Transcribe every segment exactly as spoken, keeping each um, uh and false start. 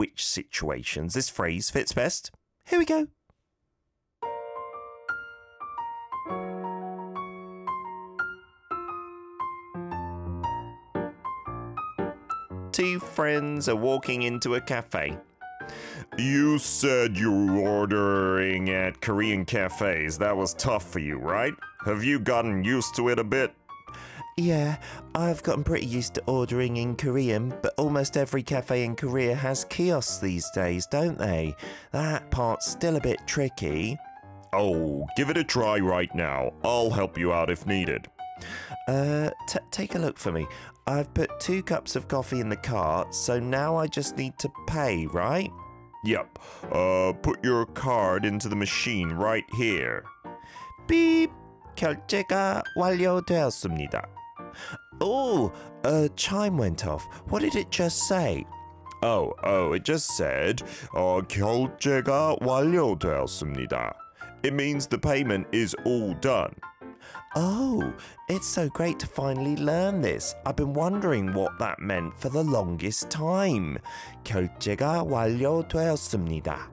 which situations this phrase fits best. Here we go. Two friends are walking into a cafe. You said you were ordering at Korean cafes. That was tough for you, right? Have you gotten used to it a bit? Yeah, I've gotten pretty used to ordering in Korean, but almost every cafe in Korea has kiosks these days, don't they? That part's still a bit tricky. Oh, give it a try right now. I'll help you out if needed. Uh, t- take a look for me. I've put two cups of coffee in the cart, so now I just need to pay, right? Yep. Uh, put your card into the machine right here. Beep! 결제가 완료되었습니다. Oh, a chime went off. What did it just say? Oh, oh, it just said, uh, 결제가 완료되었습니다. It means the payment is all done. Oh, it's so great to finally learn this. I've been wondering what that meant for the longest time. 결제가 완료되었습니다.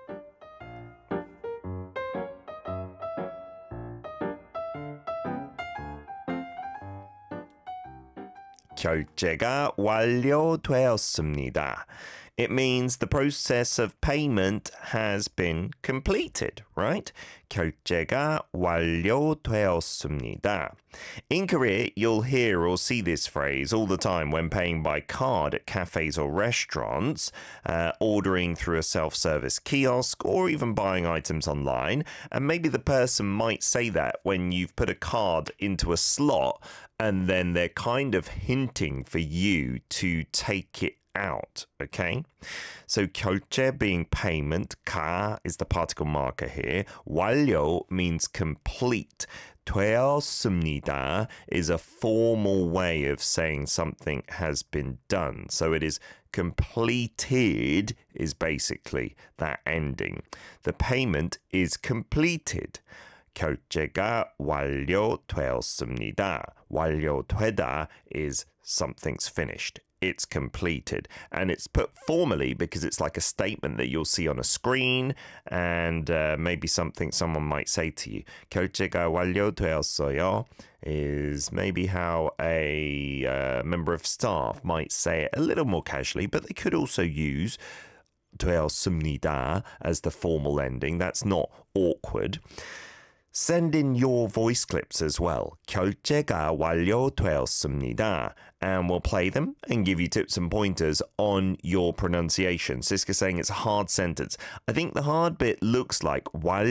결제가 완료되었습니다. It means the process of payment has been completed, right? 결제가 완료되었습니다. In Korea, you'll hear or see this phrase all the time when paying by card at cafes or restaurants, uh, ordering through a self-service kiosk, or even buying items online. And maybe the person might say that when you've put a card into a slot, and then they're kind of hinting for you to take it out, okay? So 결제 being payment, 가 is the particle marker here. 완료 means complete. 되었습니다 is a formal way of saying something has been done. So it is completed is basically that ending. The payment is completed. 결제가 완료되었습니다. 완료되다 is something's finished. It's completed. And it's put formally because it's like a statement that you'll see on a screen and uh, maybe something someone might say to you. 결제가 완료되었어요 is maybe how a uh, member of staff might say it a little more casually, but they could also use 되었습니다 as the formal ending. That's not awkward. Send in your voice clips as well. 결제가 완료되었습니다. And we'll play them and give you tips and pointers on your pronunciation. Siska's saying it's a hard sentence. I think the hard bit looks like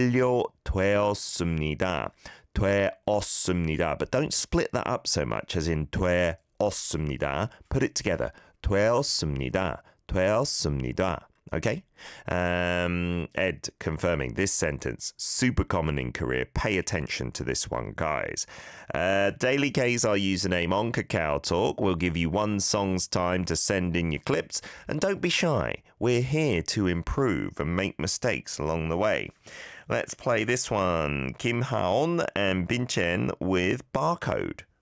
완료되었습니다. 되었습니다. But don't split that up so much as in 되었습니다. Put it together. 되었습니다. 되었습니다. Okay? Um, Ed confirming this sentence, super common in Korea. Pay attention to this one, guys. Uh, Daily K is our username on Kakao Talk. We'll give you one song's time to send in your clips. And don't be shy. We're here to improve and make mistakes along the way. Let's play this one. Kim Haon and Bin Chen with Barcode.